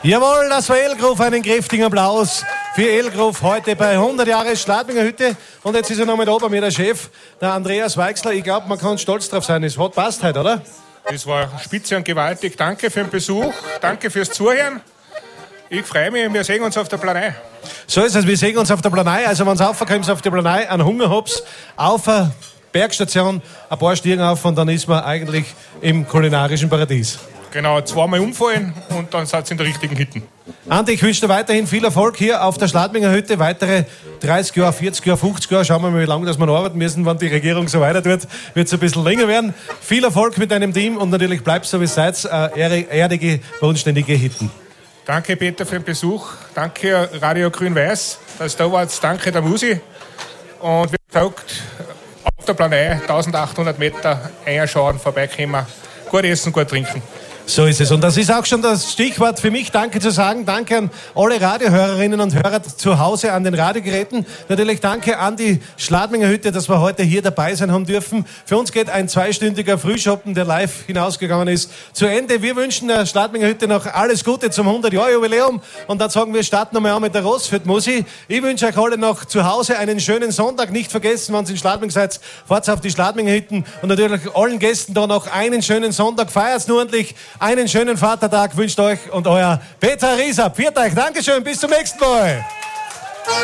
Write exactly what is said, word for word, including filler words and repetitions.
Jawohl, das war Elgruf, einen kräftigen Applaus für Elgruf heute bei hundert Jahre Schladminger Hütte. Und jetzt ist er noch mit oben, mir der Chef, der Andreas Weixler. Ich glaube, man kann stolz drauf sein. Es hat passt heute, oder? Das war spitze und gewaltig. Danke für den Besuch, danke fürs Zuhören. Ich freue mich, wir sehen uns auf der Planei. So ist es, wir sehen uns auf der Planei. Also wenn es aufkommt auf der Planei, einen Hunger habt, auf eine Bergstation, ein paar Stiegen auf und dann ist man eigentlich im kulinarischen Paradies. Genau, zweimal umfallen und dann seid ihr in der richtigen Hütten. Andi, ich wünsche dir weiterhin viel Erfolg hier auf der Schladminger Hütte. Weitere dreißig Jahre, vierzig Jahre, fünfzig Jahre. Schauen wir mal, wie lange das wir noch arbeiten müssen. Wenn die Regierung so weiter tut, wird es ein bisschen länger werden. Viel Erfolg mit deinem Team und natürlich bleibst so wie es seid. Äh, erdige, bodenständige Hitten. Danke, Peter, für den Besuch. Danke, Radio Grün-Weiß, dass du da warst. Danke, der Musi. Und wie gesagt, auf der Planei, eintausendachthundert Meter, einschauen, vorbeikommen, gut essen, gut trinken. So ist es. Und das ist auch schon das Stichwort für mich. Danke zu sagen. Danke an alle Radiohörerinnen und Hörer zu Hause an den Radiogeräten. Natürlich danke an die Schladminger Hütte, dass wir heute hier dabei sein haben dürfen. Für uns geht ein zweistündiger Frühschoppen, der live hinausgegangen ist, zu Ende. Wir wünschen der Schladminger Hütte noch alles Gute zum hundert Jahre Jubiläum. Und dann sagen wir, starten nochmal an mit der Rossfeld-Musi. Ich wünsche euch alle noch zu Hause einen schönen Sonntag. Nicht vergessen, wenn ihr in Schladming seid, fahrt auf die Schladminger Hütten. Und natürlich allen Gästen da noch einen schönen Sonntag. Feiert's nur ordentlich. Einen schönen Vatertag wünscht euch und euer Peter Rieser. Viert euch. Dankeschön. Bis zum nächsten Mal.